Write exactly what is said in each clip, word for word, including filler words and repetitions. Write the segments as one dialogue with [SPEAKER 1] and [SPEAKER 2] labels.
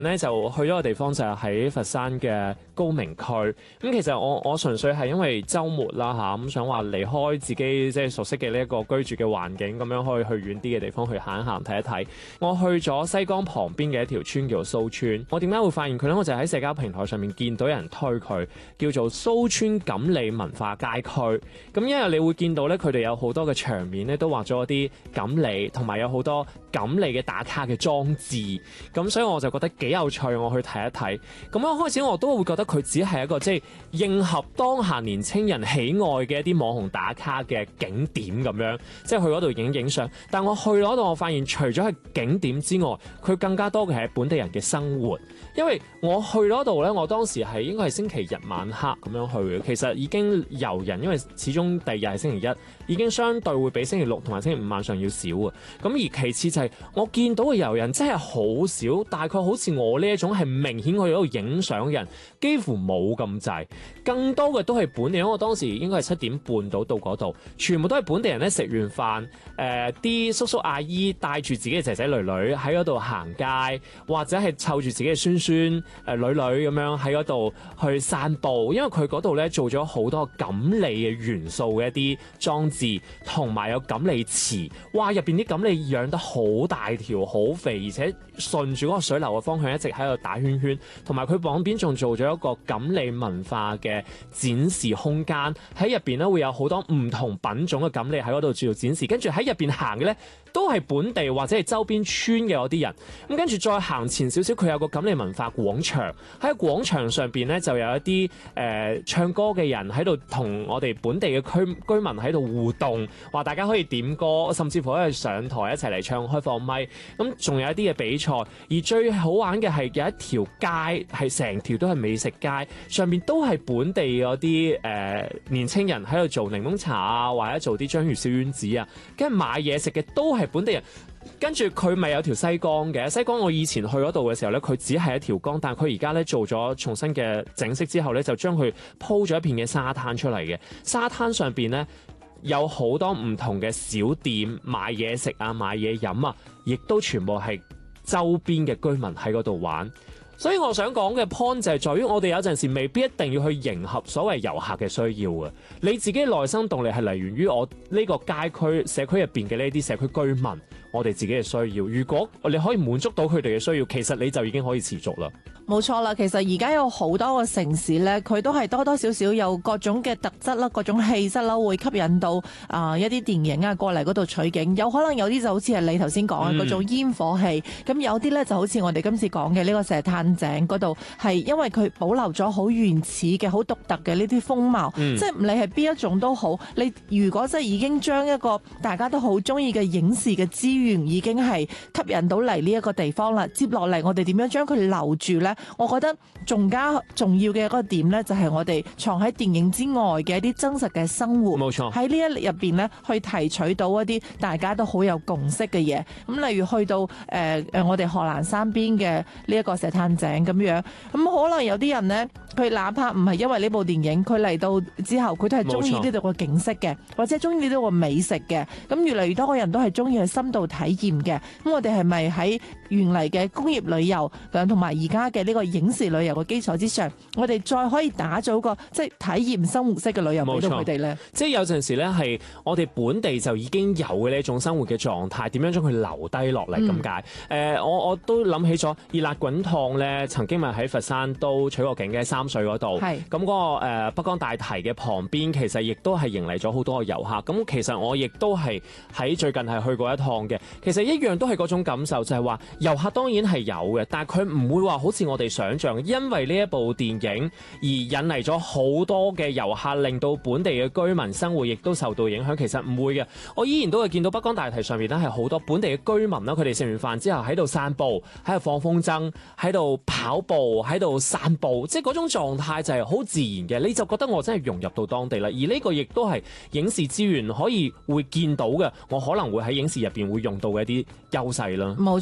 [SPEAKER 1] 咧就去咗個地方就係喺佛山嘅高明區。咁其實我我純粹係因為週末啦嚇，咁想話離開自己即係熟悉嘅呢一個居住嘅環境，咁樣可以去遠啲嘅地方去行一行睇一睇。我去咗西江旁邊嘅一條村叫做蘇村。我點解會發現佢咧？我就喺社交平台上面見到有人推佢，叫做蘇村錦鯉文化街區。咁因為你會見到咧，佢哋有好多嘅牆面咧都畫咗一啲錦鯉，同埋有好多錦鯉嘅打卡嘅裝置。咁所以我就覺得幾有趣，我去睇一睇。咁一開始我都會覺得佢只係一個即係應合當下年青人喜愛嘅一啲網紅打卡嘅景點咁樣，即係去嗰度影影相。但我去嗰度，我發現除咗係景點之外，佢更加多嘅係本地人嘅生活。因為我去嗰度咧，我當時係應該係星期日晚黑咁樣去嘅。其實已經遊人，因為始終第二日係星期一，已經相對會比星期六同埋星期五晚上要少啊。咁而其次就係我見到嘅遊人真係好少，大概好似我呢一種係明顯去嗰度影相嘅人，幾乎冇咁滯。更多嘅都係本地人。我當時應該係七點半到到嗰度，全部都係本地人咧。食完飯，誒、呃、啲叔叔阿姨帶住自己嘅仔仔女女喺嗰度行街，或者係湊住自己嘅孫孫誒、呃、女女咁樣喺嗰度去散步。因為佢嗰度咧做咗好多錦鯉嘅元素嘅一啲裝置，同埋有錦鯉池。哇！入邊啲錦鯉養得好大條，好肥，而且順住嗰個水流嘅方向一直喺度打圈圈。同埋佢旁邊仲做咗一個錦鯉文化嘅展示空間，喺入邊咧會有好多唔同品種嘅錦鯉喺嗰度做展示。跟住喺入邊行嘅咧都係本地或者係周邊村嘅嗰啲人。咁跟住再行前少少，佢有個錦鯉文化廣場，喺廣場上邊咧就有一啲誒、呃、唱歌嘅人喺度同我哋本地嘅居居民喺度互動，話大家可以點歌，甚至乎可以上台一齊嚟唱開放咪。咁仲有一啲嘅比賽，而最好玩嘅係有一條街係成條都係美食街，上面都係本地嗰啲誒年青人喺度做檸檬茶啊，或者做啲章魚小丸子啊，跟住買嘢食嘅都係本地人。跟住佢咪有條西江嘅西江，我以前去嗰度嘅時候咧，佢只係一條江，但係佢而家咧做咗重新嘅整飾之後咧，就將佢鋪咗一片嘅沙灘出嚟嘅。沙灘上邊咧有好多唔同嘅小店買嘢食啊，買嘢飲啊，亦都全部係周邊嘅居民喺嗰度玩。所以我想講嘅 point 就係在於我哋有陣時未必一定要去迎合所謂遊客嘅需要嘅，你自己內心動力係嚟源於我呢個街區社區入邊嘅呢啲社區居民，我哋自己嘅需要。如果你可以滿足到佢哋嘅需要，其實你就已經可以持續啦。
[SPEAKER 2] 冇錯啦，其實而家有好多個城市咧，佢都係多多少少有各種嘅特質啦，各種氣質啦，會吸引到啊、呃、一啲電影啊過嚟嗰度取景。有可能有啲就好似係你頭先講嘅嗰種煙火氣，咁、嗯、有啲咧就好似我哋今次講嘅呢個石炭井嗰度，係因為佢保留咗好原始嘅、好獨特嘅呢啲風貌，嗯、即係唔理係邊一種都好。你如果真係已經將一個大家都好中意嘅影視嘅資源已經係吸引到嚟呢一個地方啦，接落嚟我哋點樣將佢留住咧？我覺得仲加重要嘅一個點咧，就係我哋藏喺電影之外嘅一啲真實嘅生活。
[SPEAKER 1] 冇錯，
[SPEAKER 2] 喺呢一入邊咧，去提取到一啲大家都好有共識嘅嘢。咁例如去到誒誒、呃、我哋賀蘭山邊嘅呢一個石炭井咁樣，咁可能有啲人咧，佢哪怕唔係因為呢部電影，佢嚟到之後佢都係中意呢度嘅景色嘅，或者中意呢度嘅美食嘅。咁越嚟越多嘅人都係中意去深度體驗嘅。咁我哋係咪喺原嚟嘅工業旅遊同埋而家嘅呢個影視旅遊嘅基礎之上，我哋再可以打造個即係體驗生活式嘅旅遊俾到佢哋咧？
[SPEAKER 1] 即係有陣時咧，係我哋本地就已經有嘅呢一種生活嘅狀態，點樣將佢留低落嚟咁解？誒、嗯呃，我我都諗起咗熱辣滾燙咧，曾經咪喺佛山都取過景嘅，三水嗰度。係咁嗰個誒、呃、北江大堤嘅旁邊，其實亦都係迎嚟咗好多嘅遊客。咁其實我亦都係喺最近係去過一趟嘅。其實一樣都係嗰種感受，就係話遊客當然係有嘅，但係佢唔會話好似我哋想象，因為呢一部電影而引嚟咗好多嘅遊客，令到本地嘅居民生活亦都受到影響。其實唔會嘅，我依然都會見到北江大堤上面咧係好多本地嘅居民啦，佢哋食完飯之後喺度散步，喺度放風箏，喺度跑步，喺度散步，即係嗰種狀態就係好自然嘅，你就覺得我真係融入到當地啦。而呢個亦都係影視資源可以會見到嘅，我可能會喺影視入邊會用到嘅一啲優勢啦。
[SPEAKER 2] 冇錯啦，就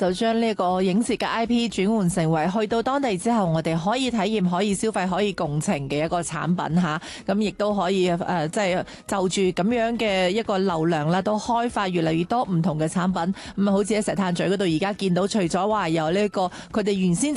[SPEAKER 2] 就將呢個影視嘅 I P 轉換成為去到當地之後，我哋可以體驗、可以消費、可以共情嘅一個產品嚇。咁亦都可以誒，即係就住咁樣嘅一個流量啦，都開發越嚟越多唔同嘅產品。咁啊，好似喺石炭咀嗰度而家見到，除咗話有呢個佢哋原先